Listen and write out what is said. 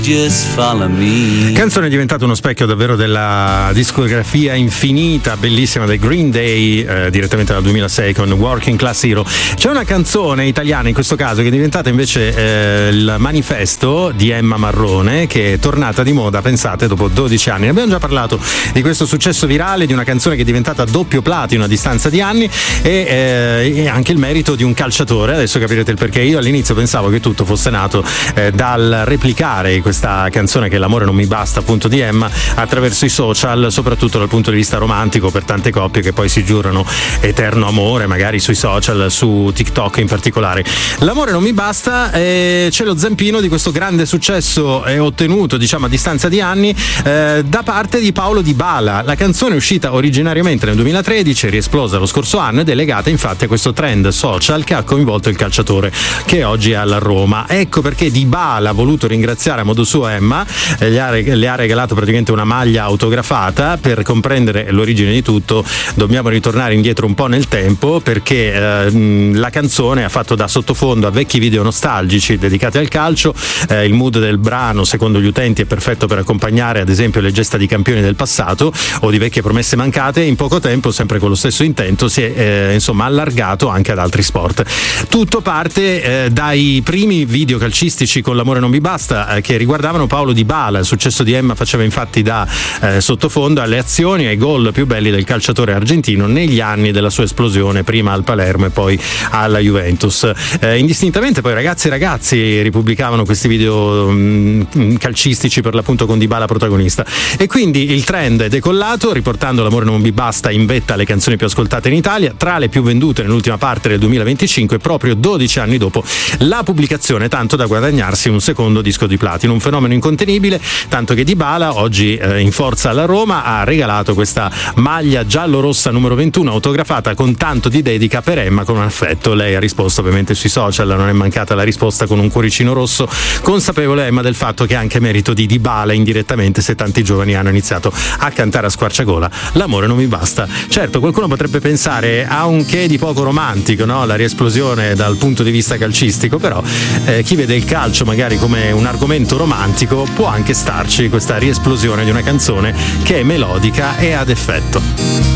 Just follow me. Canzone è diventata uno specchio davvero della discografia infinita, bellissima del Green Day, direttamente dal 2006 con Working Class Hero. C'è una canzone italiana in questo caso che è diventata invece il manifesto di Emma Marrone, che è tornata di moda, pensate, dopo 12 anni. Ne abbiamo già parlato di questo successo virale di una canzone che è diventata doppio platino a distanza di anni e anche il merito di un calciatore. Adesso capirete il perché. Io all'inizio pensavo che tutto fosse nato dal replicare questa canzone, che è L'amore non mi basta, appunto, di Emma, attraverso i social, soprattutto dal punto di vista romantico, per tante coppie che poi si giurano eterno amore, magari sui social, su TikTok in particolare. L'amore non mi basta, c'è lo zampino di questo grande successo ottenuto, diciamo, a distanza di anni da parte di Paolo Dybala. La canzone è uscita originariamente nel 2013, è riesplosa lo scorso anno ed è legata infatti a questo trend social che ha coinvolto il calciatore, che oggi è alla Roma. Ecco perché Dybala ha voluto ringraziare a modo suo Emma, le ha regalato praticamente una maglia autografata. Per comprendere l'origine di tutto dobbiamo ritornare indietro un po' nel tempo, perché la canzone ha fatto da sottofondo a vecchi video nostalgici dedicati al calcio. Il mood del brano, secondo gli utenti, è perfetto per accompagnare ad esempio le gesta di campioni del passato o di vecchie promesse mancate. In poco tempo, sempre con lo stesso intento, si è insomma allargato anche ad altri sport. Tutto parte dai primi video calcistici con L'amore non mi basta, che riguardavano Paolo Dybala. Il successo di Emma faceva infatti da sottofondo alle azioni e ai gol più belli del calciatore argentino negli anni della sua esplosione, prima al Palermo e poi alla Juventus. Indistintamente poi ragazzi e ragazzi ripubblicavano questi video calcistici, per l'appunto con Dybala protagonista, e quindi il trend è decollato, riportando L'amore non mi basta in vetta alle canzoni più ascoltate in Italia, tra le più vendute nell'ultima parte del 2025, proprio 12 anni dopo la pubblicazione, tanto da guadagnarsi un secondo disco di platino. Un fenomeno incontenibile, tanto che Dybala, oggi in forza alla Roma, ha regalato questa maglia giallo-rossa numero 21 autografata con tanto di dedica per Emma, con un affetto. Lei ha risposto ovviamente sui social, non è mancata la risposta con un cuoricino rosso, consapevole Emma del fatto che è anche merito di Dybala indirettamente se tanti giovani hanno iniziato a cantare a squarciagola L'amore non mi basta. Certo, qualcuno potrebbe pensare a un che di poco romantico, no? La riesplosione dal punto di vista calcistico, però chi vede il calcio magari come un argomento romantico può anche starci questa riesplosione di una canzone che è melodica e ad effetto.